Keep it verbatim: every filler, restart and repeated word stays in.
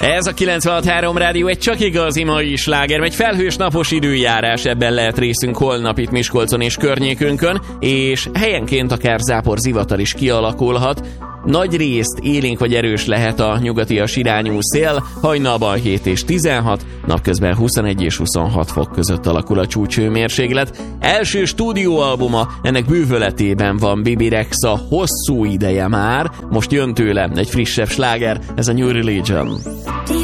Ez a kilencvenhat három rádió egy csak igazi mai sláger, egy felhős napos időjárás, ebben lehet részünk holnap itt Miskolcon és környékünkön, és helyenként akár zápor zivatar is kialakulhat. Nagy részt élénk vagy erős lehet a nyugatias irányú szél, hajnalban hét és tizenhat, napközben huszonegy és huszonhat fok között alakul a csúcshőmérséklet. Első stúdióalbuma ennek bűvöletében van Bibi Rexha, hosszú ideje már, most jön tőle egy frissebb sláger, ez a New Religion.